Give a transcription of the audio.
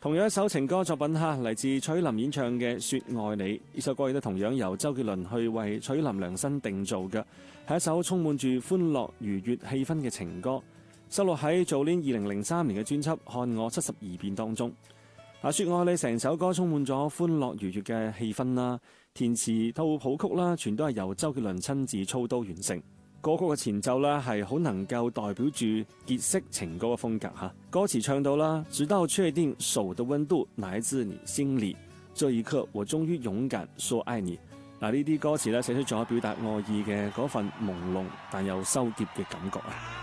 同樣一首情歌作品哈，嚟自徐林演唱嘅《說愛你》，呢首歌亦都同樣由周杰倫去為徐林量身定做嘅，係一首充滿住歡樂愉悅氣氛嘅情歌，收錄喺早年2003年嘅專輯《看我72變》當中。《說愛你》成首歌充滿咗歡樂愉悅嘅氣氛啦，填詞到譜曲啦，全都係由周杰倫親自操刀完成。歌曲嘅前奏咧係好能夠代表住結識情歌嘅風格吓，歌詞唱到啦，直到確定手的溫度來自你心裡，這一刻我終於勇敢說愛你。嗱，呢啲歌詞咧寫出咗表達愛意嘅嗰份朦朧但又羞澀嘅感覺啊！